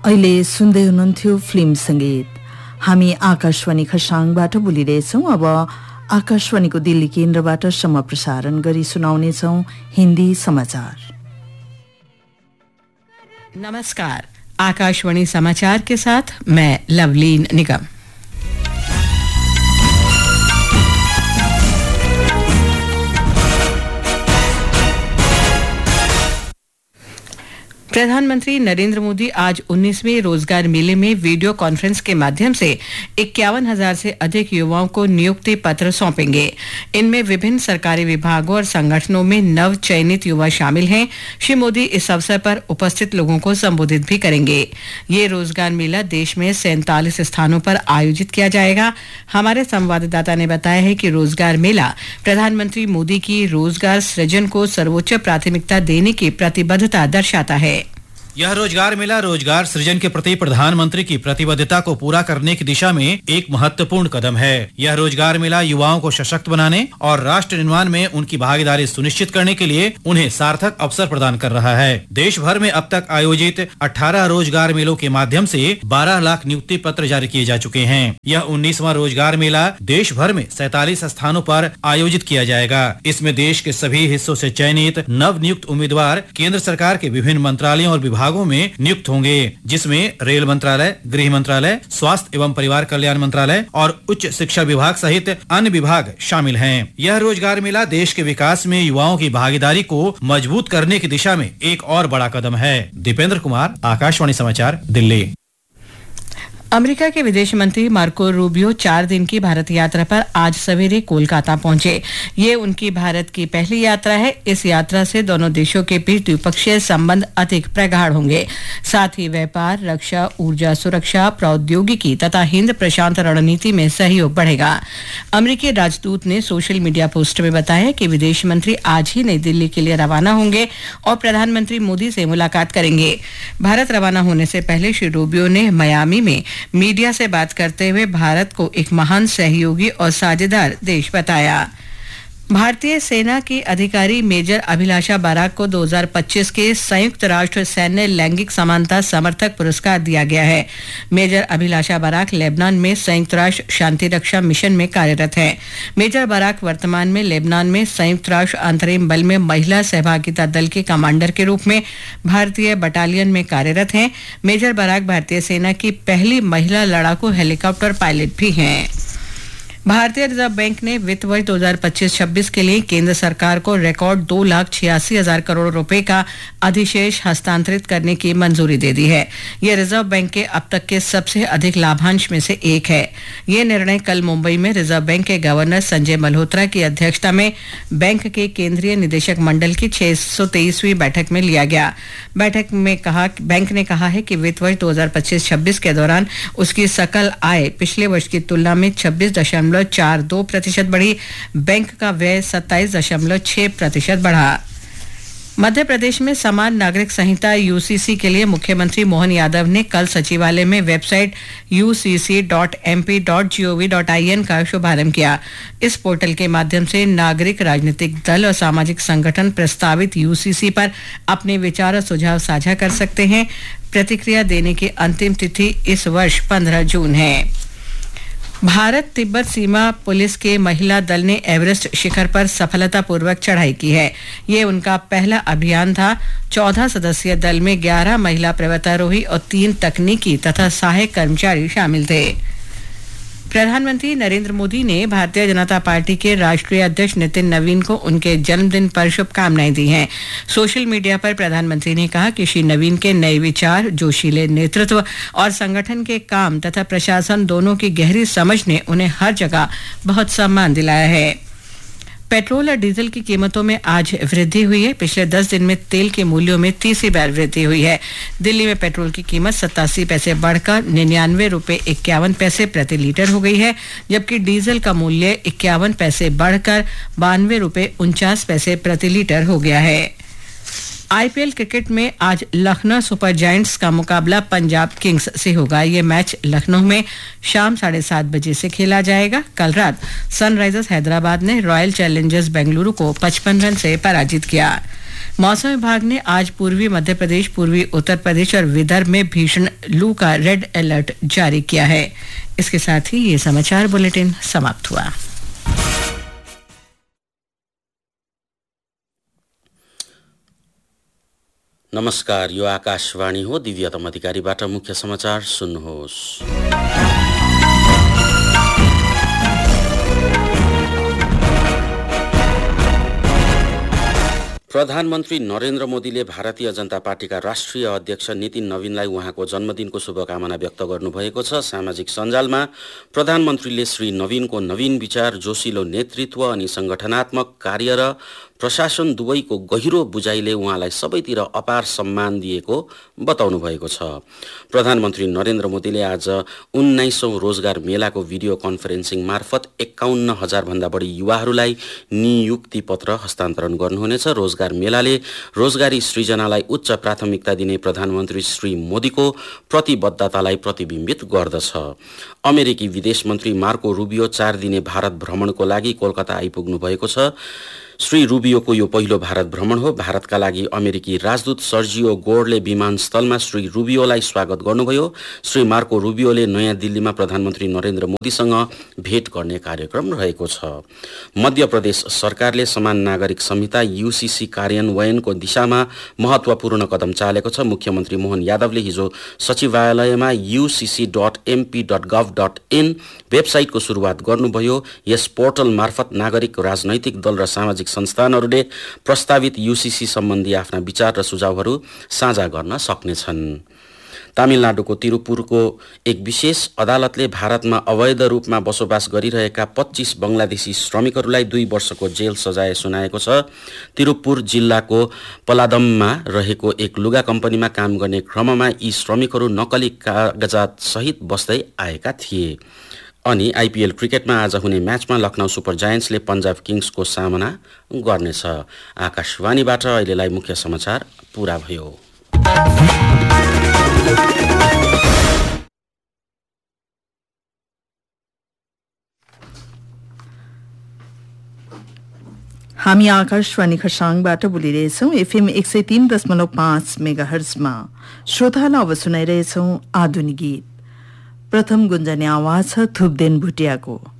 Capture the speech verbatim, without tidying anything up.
अहिले सुन्दै हुनुहुन्थ्यो फिल्म संगीत। हामी आकाशवाणी खरसाङबाट बोलिरहेछौं। अब आकाशवाणीको दिल्ली केन्द्रबाट सम प्रसारण गरी सुनाउनेछौं हिन्दी समाचार। नमस्कार, आकाशवाणी समाचार के साथ मैं लवलीन निगम। प्रधानमंत्री नरेंद्र मोदी आज उन्नीसवें रोजगार मेले में वीडियो कॉन्फ्रेंस के माध्यम से इक्यावन हजार से अधिक युवाओं को नियुक्ति पत्र सौंपेंगे। इनमें विभिन्न सरकारी विभागों और संगठनों में नव चयनित युवा शामिल हैं। श्री मोदी इस अवसर पर उपस्थित लोगों को संबोधित भी करेंगे। ये रोजगार मेला देश में सैंतालीस स्थानों पर आयोजित किया जाएगा। हमारे संवाददाता ने बताया है कि रोजगार मेला प्रधानमंत्री मोदी की रोजगार सृजन को सर्वोच्च प्राथमिकता देने की प्रतिबद्धता दर्शाता है। यह रोजगार मेला रोजगार सृजन के प्रति प्रधानमंत्री की प्रतिबद्धता को पूरा करने की दिशा में एक महत्वपूर्ण कदम है। यह रोजगार मेला युवाओं को सशक्त बनाने और राष्ट्र निर्माण में उनकी भागीदारी सुनिश्चित करने के लिए उन्हें सार्थक अवसर प्रदान कर रहा है। देश भर में अब तक आयोजित अठारह रोजगार मेलों के माध्यम से बारह लाख नियुक्ति पत्र जारी किए जा चुके हैं। यह उन्नीसवां रोजगार मेला देश भर में सैतालीस स्थानों पर आयोजित किया जाएगा। इसमें देश के सभी हिस्सों से चयनित नव नियुक्त उम्मीदवार केंद्र सरकार के विभिन्न मंत्रालयों और विभागों में नियुक्त होंगे, जिसमें रेल मंत्रालय, गृह मंत्रालय, स्वास्थ्य एवं परिवार कल्याण मंत्रालय और उच्च शिक्षा विभाग सहित अन्य विभाग शामिल हैं। यह रोजगार मेला देश के विकास में युवाओं की भागीदारी को मजबूत करने की दिशा में एक और बड़ा कदम है। दीपेंद्र कुमार, आकाशवाणी समाचार, दिल्ली। अमेरिका के विदेश मंत्री मार्को रूबियो चार दिन की भारत यात्रा पर आज सवेरे कोलकाता पहुंचे। ये उनकी भारत की पहली यात्रा है। इस यात्रा से दोनों देशों के बीच द्विपक्षीय संबंध अधिक प्रगाढ़ होंगे। साथ ही व्यापार, रक्षा, ऊर्जा सुरक्षा, प्रौद्योगिकी तथा हिंद प्रशांत रणनीति में सहयोग बढ़ेगा। अमेरिकी राजदूत ने सोशल मीडिया पोस्ट में बताया कि विदेश मंत्री आज ही नई दिल्ली के लिए रवाना होंगे और प्रधानमंत्री मोदी से मुलाकात करेंगे। भारत रवाना होने से पहले श्री रूबियो ने मियामी में मीडिया से बात करते हुए भारत को एक महान सहयोगी और साझेदार देश बताया। भारतीय सेना की अधिकारी मेजर अभिलाषा बराक को दो हज़ार पच्चीस के संयुक्त राष्ट्र सैन्य लैंगिक समानता समर्थक पुरस्कार दिया गया है। मेजर अभिलाषा बराक लेबनान में संयुक्त राष्ट्र शांति रक्षा मिशन में कार्यरत हैं। मेजर बराक वर्तमान में लेबनान में संयुक्त राष्ट्र अंतरिम बल में महिला सहभागिता दल के कमांडर के रूप में भारतीय बटालियन में कार्यरत हैं। मेजर बराक भारतीय सेना की पहली महिला लड़ाकू हेलीकॉप्टर पायलट भी हैं। भारतीय रिजर्व बैंक ने वित्त वर्ष दो हज़ार पच्चीस छब्बीस के लिए केंद्र सरकार को रिकॉर्ड दो लाख छियासी हजार करोड़ रुपए का अधिशेष हस्तांतरित करने की मंजूरी दे दी है। यह रिजर्व बैंक के अब तक के सबसे अधिक लाभांश में से एक है। यह निर्णय कल मुंबई में रिजर्व बैंक के गवर्नर संजय मल्होत्रा की अध्यक्षता में बैंक के केंद्रीय निदेशक मंडल की छह सौ तेईसवीं बैठक में लिया गया। बैठक में कहा बैंक ने कहा है कि वित्त वर्ष दो हज़ार पच्चीस छब्बीस के दौरान उसकी सकल आय पिछले वर्ष की तुलना में छब्बीस दशमलव चार दो प्रतिशत बढ़ी। बैंक का व्यय सत्ताईस दशमलव छह प्रतिशत बढ़ा। मध्य प्रदेश में समान नागरिक संहिता यूसीसी के लिए मुख्यमंत्री मोहन यादव ने कल सचिवालय में website you see C dot M P dot G O V dot I N का शुभारंभ किया। इस पोर्टल के माध्यम से नागरिक, राजनीतिक दल और सामाजिक संगठन प्रस्तावित यूसीसी पर अपने विचार और सुझाव साझा कर सकते हैं। प्रतिक्रिया देने की अंतिम तिथि इस वर्ष पंद्रह जून है। भारत तिब्बत सीमा पुलिस के महिला दल ने एवरेस्ट शिखर पर सफलतापूर्वक चढ़ाई की है। ये उनका पहला अभियान था। चौदह सदस्यीय दल में ग्यारह महिला पर्वतारोही और तीन तकनीकी तथा सहायक कर्मचारी शामिल थे। प्रधानमंत्री नरेंद्र मोदी ने भारतीय जनता पार्टी के राष्ट्रीय अध्यक्ष नितिन नवीन को उनके जन्मदिन पर शुभकामनाएं दी हैं। सोशल मीडिया पर प्रधानमंत्री ने कहा कि श्री नवीन के नए विचार, जोशीले नेतृत्व और संगठन के काम तथा प्रशासन दोनों की गहरी समझ ने उन्हें हर जगह बहुत सम्मान दिलाया है। पेट्रोल और डीजल की कीमतों में आज वृद्धि हुई है। पिछले दस दिन में तेल के मूल्यों में तीसरी बार वृद्धि हुई है। दिल्ली में पेट्रोल की कीमत सत्तासी पैसे बढ़कर निन्यानवे रुपए इक्यावन पैसे प्रति लीटर हो गई है, जबकि डीजल का मूल्य इक्यावन पैसे बढ़कर बानवे रुपए उनचास पैसे प्रति लीटर हो गया है। आईपीएल क्रिकेट में आज लखनऊ सुपर जायंट्स का मुकाबला पंजाब किंग्स से होगा। ये मैच लखनऊ में शाम साढ़े सात बजे से खेला जाएगा। कल रात सनराइजर्स हैदराबाद ने रॉयल चैलेंजर्स बेंगलुरु को पचपन रन से पराजित किया। मौसम विभाग ने आज पूर्वी मध्य प्रदेश, पूर्वी उत्तर प्रदेश और विदर्भ में भीषण लू का रेड अलर्ट जारी किया है। इसके साथ ही ये समाचार बुलेटिन समाप्त हुआ। नमस्कार, यो आकाशवाणी हो। दिव्यतम अधिकारीबाट मुख्य समाचार सुन्नुहोस्। प्रधानमन्त्री नरेन्द्र मोदीले भारतीय जनता पार्टीका राष्ट्रिय अध्यक्ष नितिन नवीनलाई उहाँको जन्मदिनको शुभकामना व्यक्त गर्नुभएको छ। सामाजिक सञ्जालमा प्रधानमन्त्रीले श्री नवीनको नवीन विचार, जोसिलो नेतृत्व अनि संगठनात्मक कार्य र प्रशासन दुवैको गहिरो बुझाइले उहाँलाई सबैतिर अपार सम्मान दिएको बताउनु भएको छ। प्रधानमन्त्री नरेन्द्र मोदीले आज उन्नाइसौं रोजगार मेलाको भिडियो कन्फरेन्सिङ मार्फत एकाउन्न हजार भन्दा बढी युवाहरूलाई नियुक्ति पत्र हस्तान्तरण गर्नुहुनेछ। रोजगार मेलाले रोजगारी सृजनालाई उच्च प्राथमिकता दिने प्रधानमन्त्री श्री मोदीको प्रतिबद्धतालाई प्रतिबिम्बित गर्दछ। अमेरिकी विदेश मन्त्री मार्को रुबियो चार दिने भारत भ्रमणको लागि कोलकाता आइपुग्नु भएको छ। श्री रुबियोको यो पहिलो भारत भ्रमण हो। भारतका लागि अमेरिकी राजदूत सर्जियो गोर्डले विमानस्थलमा श्री रुबियोलाई स्वागत गर्नुभयो। श्री मार्को रुबियोले नयाँ दिल्लीमा प्रधानमन्त्री नरेन्द्र मोदीसँग भेट गर्ने कार्यक्रम रहेको छ। मध्य प्रदेश सरकारले समान नागरिक संहिता यूसीसी कार्यान्वयनको दिशामा महत्त्वपूर्ण कदम चालेको छ। मुख्यमन्त्री मोहन यादवले हिजो सचिवालयमा यूसीसी डट एमपी डट गभ डट इन वेबसाइटको सुरुवात गर्नुभयो। यस पोर्टल मार्फत नागरिक, राजनैतिक दल र सामाजिक संस्थानहरूले प्रस्तावित यूसीसी सम्बन्धी आफ्ना विचार र सुझावहरू साझा गर्न सक्नेछन्। तमिलनाडुको तिरुपुरको एक विशेष अदालतले भारतमा अवैध रूपमा बसोबास गरिरहेका पच्चीस बंगलादेशी श्रमिकहरूलाई दुई वर्षको जेल सजाय सुनाएको छ। तिरुपुर जिल्लाको पलादममा रहेको एक लुगा कम्पनीमा काम गर्ने क्रममा यी श्रमिकहरू नक्कली कागजात सहित बस्दै आएका थिए। अनि आइपीएल क्रिकेटमा आज हुने म्याचमा लखनऊ सुपर जायन्ट्सले पन्जाब किङ्सको सामना गर्नेछ। आकाशवाणीबाट अहिलेलाई मुख्य समाचार पूरा भयो। हामी आकाशवाणी खरसाङबाट बोलिरहेछौँ। एफएम एक सय तीन दशमलव पाँच मेगा हर्जमा श्रोतालाई अब सुनाइरहेछौँ आधुनिक गीत। प्रथम गुन्जने आवाज छ थुप्देन भुटियाको।